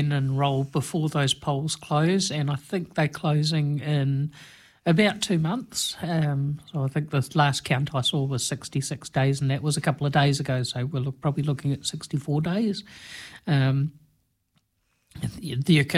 remain enrolled before those polls close, and I think they're closing in about 2 months. So I think the last count I saw was 66 days, and that was a couple of days ago, so we're probably looking at 64 days. The